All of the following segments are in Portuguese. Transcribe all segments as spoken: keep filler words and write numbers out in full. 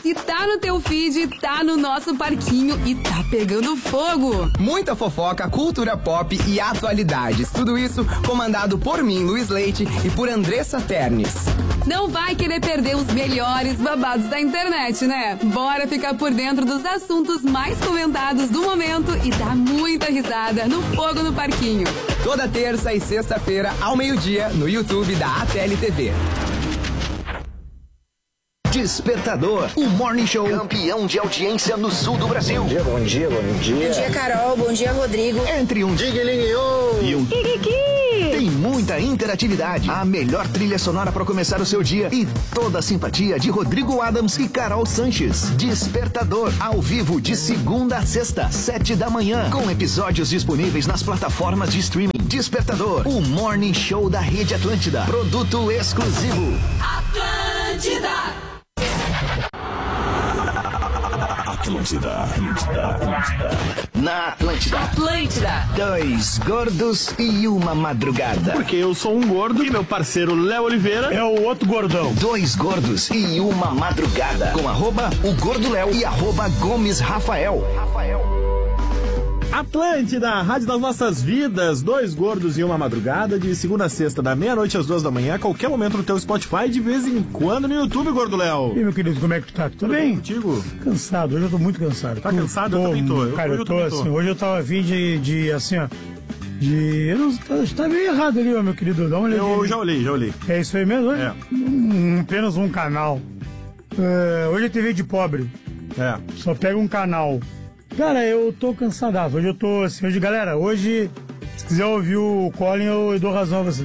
que tá no teu feed, tá no nosso parquinho e tá pegando fogo. Muita fofoca, cultura pop e atualidades. Tudo isso comandado por mim, Luiz Leite, e por Andressa Ternes. Não vai querer perder os melhores babados da internet, né? Bora ficar por dentro dos assuntos mais comentados do momento e dar muita risada no Fogo no Parquinho. Toda terça e sexta-feira, ao meio-dia, no YouTube da A T L T V. Despertador, o Morning Show campeão de audiência no sul do Brasil. Bom dia, bom dia, bom dia. Bom dia, Carol. Bom dia, Rodrigo. Entre um Diguelinho e um Kikiki. Tem muita interatividade, a melhor trilha sonora para começar o seu dia e toda a simpatia de Rodrigo Adams e Carol Sanches. Despertador, ao vivo de segunda a sexta, sete da manhã, com episódios disponíveis nas plataformas de streaming. Despertador, o Morning Show da Rede Atlântida. Produto exclusivo. Atlântida! Atlântida, Atlântida, Atlântida. Na Atlântida. Atlântida. Dois gordos e uma madrugada. Porque eu sou um gordo e meu parceiro Léo Oliveira é o outro gordão. Dois gordos e uma madrugada. Com arroba o Gordo Léo e arroba Gomes Rafael. Rafael. Atlântida, rádio das nossas vidas. Dois gordos e uma madrugada, de segunda a sexta, da meia-noite às duas da manhã, a qualquer momento no teu Spotify, de vez em quando no YouTube, Gordo Léo. E aí, meu querido, como é que tu tá? Tudo bem? Contigo? Cansado, hoje eu tô muito cansado. Tá tô, cansado? Tô, eu também tô. Eu, cara, hoje eu tô, eu assim, tô. hoje eu tava a fim de, de, assim, ó, de... Eu não, tá, tá meio errado ali, ó, meu querido, dá uma olhadinha. Eu já olhei, já olhei. É isso aí mesmo, É. Um, apenas um canal. É, hoje é T V de pobre. É. Só pega um canal. Cara, eu tô cansadaço. Hoje eu tô assim, hoje, galera, hoje, se quiser ouvir o Colin, eu, eu dou razão a você.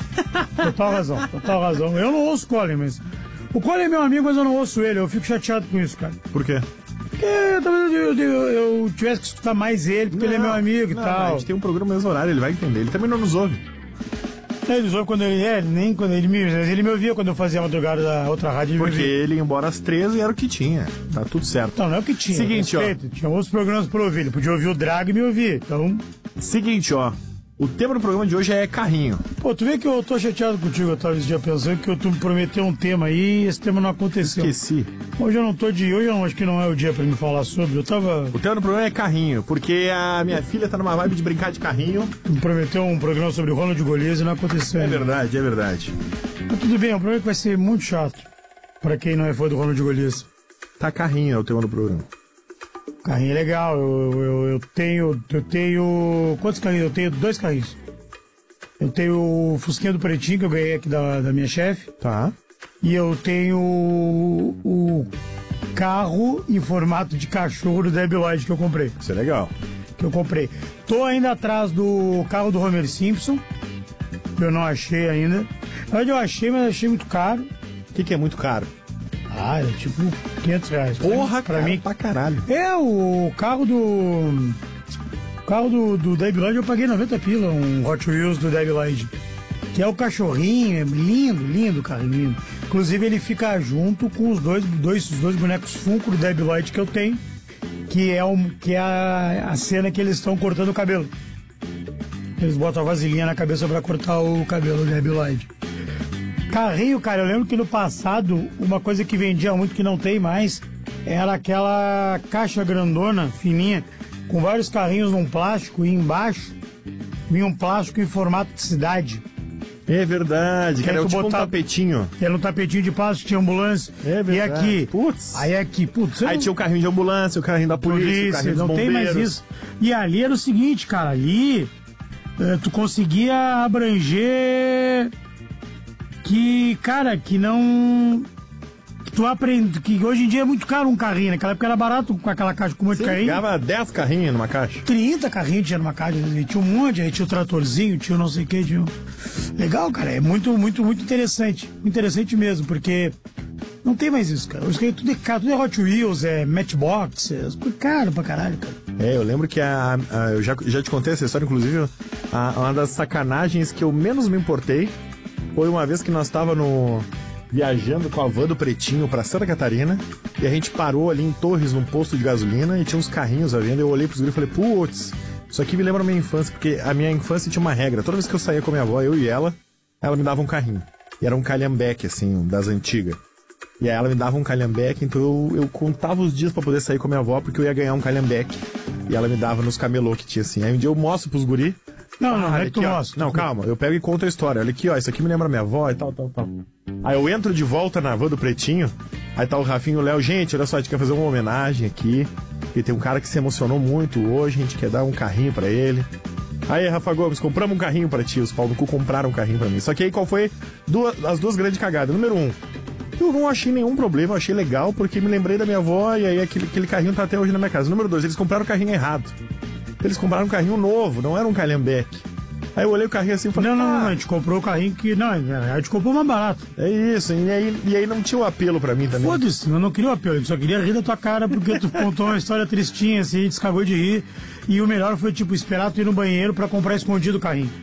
Total razão, total razão. Eu não ouço o Colin, mas... O Colin é meu amigo, mas eu não ouço ele. Eu fico chateado com isso, cara. Por quê? Porque talvez eu, eu, eu, eu tivesse que escutar mais ele, porque Não, ele é meu amigo e não, tal. A gente tem um programa mesmo horário, ele vai entender. Ele também não nos ouve. Ele ouve quando ele é, nem quando ele me... Ele me ouvia quando eu fazia a madrugada da outra rádio. Ele Porque me ouvia. ele ia embora às treze e era o que tinha. Tá tudo certo. Não, não é o que tinha. Seguinte, respeito. ó. Tinha outros programas pra ouvir. Ele podia ouvir o Drag e me ouvir. Então... Seguinte, ó. O tema do programa de hoje é carrinho. Pô, tu vê que eu tô chateado contigo, eu tava esse dia pensando que tu me prometeu um tema aí e esse tema não aconteceu. Esqueci. Hoje eu não tô de... Hoje eu não, acho que não é o dia pra me falar sobre. Eu tava... O tema do programa é carrinho, porque a minha filha tá numa vibe de brincar de carrinho. Tu me prometeu um programa sobre Ronald Golias e não aconteceu. É ainda. verdade, é verdade. Mas tudo bem, é um programa que vai ser muito chato pra quem não é fã do Ronald Golias. Tá carrinho é o tema do programa. Carrinho é legal, eu, eu, eu tenho... Eu tenho... Quantos carrinhos? Eu tenho dois carrinhos. Eu tenho o Fusquinha do Pretinho, que eu ganhei aqui da, da minha chefe. Tá. E eu tenho o, o carro em formato de cachorro do Debbie Lloyd que eu comprei. Isso é legal. Que eu comprei. Tô ainda atrás do carro do Homer Simpson, que eu não achei ainda. Na verdade eu achei, mas achei muito caro. O que, que é muito caro? Ah, é tipo quinhentos reais. Porra, pra cara, mim. pra caralho. É, o carro do... O carro do, do Debbie Lloyd eu paguei noventa pila, um Hot Wheels do Debbie Lloyd. Que é o cachorrinho, é lindo, lindo, cara, lindo. Inclusive ele fica junto com os dois, dois, os dois bonecos Funko do Debbie Lloyd que eu tenho, que é, um, que é a, a cena que eles estão cortando o cabelo. Eles botam a vasilhinha na cabeça pra cortar o cabelo do Debbie Lloyd. Carrinho, cara, eu lembro que no passado, uma coisa que vendia muito que não tem mais, era aquela caixa grandona, fininha, com vários carrinhos num plástico e embaixo vinha um plástico em formato de cidade. É verdade, Que cara, aí é tu tipo botava- um tapetinho. Era um tapetinho de plástico, tinha ambulância. É verdade. E aqui, Putz. aí aqui, putz, Aí tinha o carrinho de ambulância, o carrinho da polícia, o polícia, carrinho dos não tem bombeiros. mais isso. E ali era o seguinte, cara, ali eh, tu conseguia abranger que, cara, que não... Que tu aprende, que hoje em dia é muito caro um carrinho, naquela época era barato com aquela caixa com muito Você carrinho. pegava dez carrinhos numa caixa. trinta carrinhos tinha numa caixa, e tinha um monte, aí tinha o tratorzinho, tinha o não sei o que, tinha... o- Legal, cara, é muito, muito, muito interessante. Interessante mesmo, porque não tem mais isso, cara. Hoje tudo é caro, tudo é Hot Wheels, é Matchbox, é tudo caro pra caralho, cara. É, eu lembro que a, a- eu já, já te contei essa história, inclusive, a- uma das sacanagens que eu menos me importei foi uma vez que nós estava no viajando com a van do Pretinho pra Santa Catarina e a gente parou ali em Torres, num posto de gasolina, e tinha uns carrinhos à venda. Eu olhei pros gringos e falei, putz, isso aqui me lembra a minha infância, porque a minha infância tinha uma regra. Toda vez que eu saía com a minha avó, eu e ela, ela me dava um carrinho. E era um calhambeque, assim, das antigas. E aí ela me dava um calhambeque, então eu, eu contava os dias pra poder sair com a minha avó, porque eu ia ganhar um calhambeque. E ela me dava nos camelô que tinha assim. Aí um dia eu mostro pros guri. Não, não, ah, não é que aqui, tu ó. mostra. Não, calma, eu pego e conto a história. Olha aqui, ó, isso aqui me lembra minha avó e tal, tal, tal. Aí eu entro de volta na van do Pretinho, aí tá o Rafinho e o Léo. Gente, olha só, a gente quer fazer uma homenagem aqui, porque tem um cara que se emocionou muito hoje, a gente quer dar um carrinho pra ele. Aí, Rafa Gomes, compramos um carrinho pra ti, os pau no cu compraram um carrinho pra mim. Só que aí qual foi duas, as duas grandes cagadas? Número um, eu não achei nenhum problema, eu achei legal, porque me lembrei da minha avó e aí aquele, aquele carrinho tá até hoje na minha casa. Número dois, eles compraram o carrinho errado. Eles compraram um carrinho novo, não era um calhambeque. Aí eu olhei o carrinho assim e falei... Não, não, ah, não, a gente comprou o carrinho que... Não, a gente comprou mais barato. é isso, e aí, e aí não tinha o apelo pra mim também. Foda-se, eu não queria o apelo, eu só queria rir da tua cara porque tu contou uma história tristinha assim, descagou de rir. E o melhor foi, tipo, esperar tu ir no banheiro pra comprar escondido o carrinho.